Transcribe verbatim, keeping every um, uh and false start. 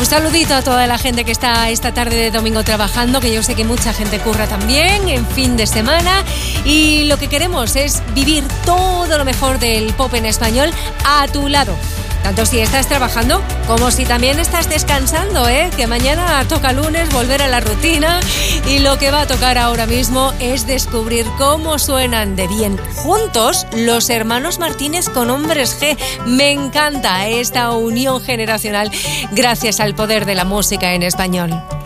Un saludito a toda la gente que está esta tarde de domingo trabajando, que yo sé que mucha gente curra también en fin de semana, y lo que queremos es vivir todo lo mejor del pop en español a tu lado. Tanto si estás trabajando como si también estás descansando, ¿eh? Que mañana toca lunes, volver a la rutina, y lo que va a tocar ahora mismo es descubrir cómo suenan de bien juntos los hermanos Martínez con Hombres G. Me encanta esta unión generacional gracias al poder de la música en español.